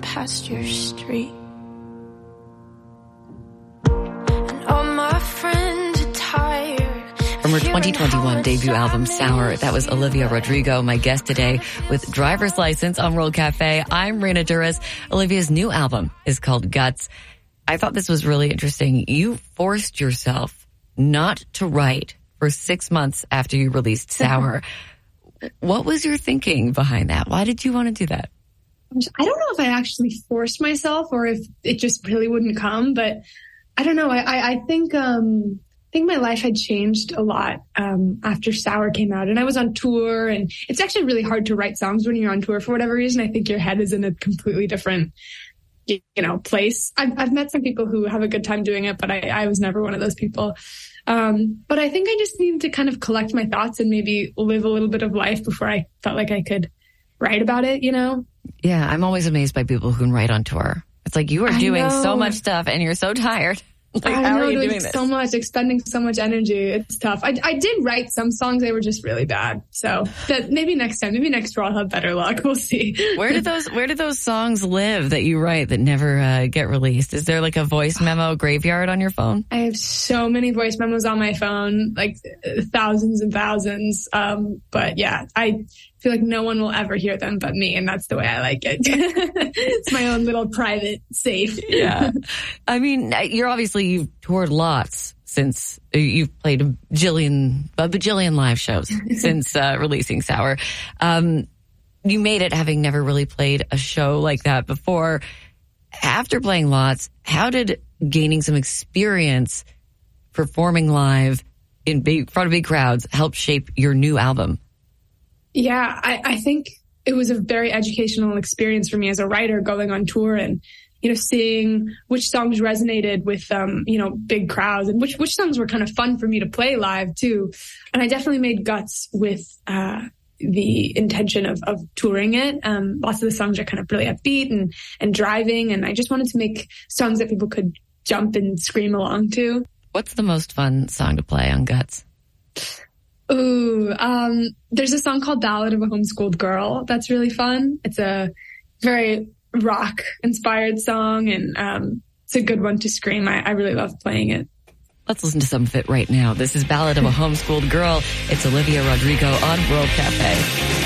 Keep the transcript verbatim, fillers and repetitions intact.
past your street. And all my friends are tired. From her twenty twenty-one debut album, Sour, that was Olivia Rodrigo, my guest today with Driver's License on World Cafe. I'm Reina Duras. Olivia's new album is called Guts. I thought this was really interesting. You forced yourself not to write for six months after you released Sour. What was your thinking behind that? Why did you want to do that? I don't know if I actually forced myself or if it just really wouldn't come, but I don't know. I, I, I think, um, I think my life had changed a lot, um, after Sour came out, and I was on tour, and it's actually really hard to write songs when you're on tour for whatever reason. I think your head is in a completely different, you know, place. I've, I've met some people who have a good time doing it, but I, I was never one of those people. Um, but I think I just needed to kind of collect my thoughts and maybe live a little bit of life before I felt like I could write about it, you know? Yeah, I'm always amazed by people who can write on tour. It's like you are doing so much stuff and you're so tired. Like, I how know, are you doing, doing this? So much, expending so much energy. It's tough. I, I did write some songs. They were just really bad. So that maybe next time, maybe next tour I'll have better luck. We'll see. Where did those, where did those songs live that you write that never uh, get released? Is there like a voice memo graveyard on your phone? I have so many voice memos on my phone, like thousands and thousands. Um, but yeah, I feel like no one will ever hear them but me, and that's the way I like it. It's my own little private safe. Yeah. I mean, you're obviously, you've toured lots since you've played a bajillion, a bajillion live shows since uh, releasing Sour. Um, you made it having never really played a show like that before. After playing lots, how did gaining some experience performing live in big, front of big crowds help shape your new album? Yeah, I, I think it was a very educational experience for me as a writer, going on tour and, you know, seeing which songs resonated with, um, you know, big crowds, and which, which songs were kind of fun for me to play live too. And I definitely made Guts with, uh, the intention of, of touring it. Um, lots of the songs are kind of really upbeat and, and driving. And I just wanted to make songs that people could jump and scream along to. What's the most fun song to play on Guts? Ooh, um, there's a song called Ballad of a Homeschooled Girl. That's really fun. It's a very rock inspired song, and, um, it's a good one to scream. I, I really love playing it. Let's listen to some of it right now. This is Ballad of a Homeschooled Girl. It's Olivia Rodrigo on World Cafe.